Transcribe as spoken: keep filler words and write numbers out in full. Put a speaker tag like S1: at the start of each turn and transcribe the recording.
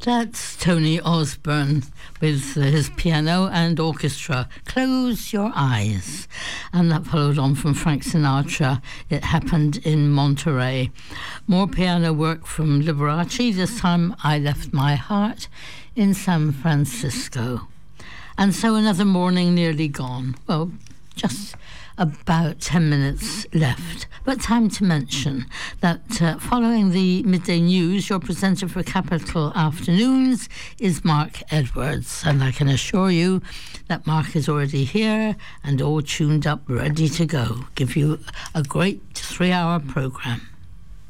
S1: That's Tony Osborne with uh, his piano and orchestra, Close Your Eyes. And that followed on from Frank Sinatra, It Happened in Monterey. More piano work from Liberace, this time I Left My Heart in San Francisco. And so another morning nearly gone. Well, just about ten minutes left. But time to mention that uh, following the midday news, your presenter for Capital Afternoons is Mark Edwards. And I can assure you that Mark is already here and all tuned up, ready to go. Give you a great three-hour programme.